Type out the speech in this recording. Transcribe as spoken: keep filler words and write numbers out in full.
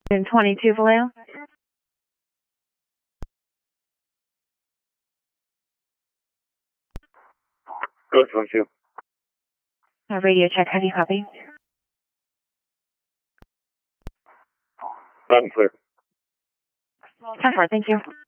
In twenty-two, Vallejo. Go twenty-two. Uh, radio check, how do you copy? Loud and clear. ten four, thank you.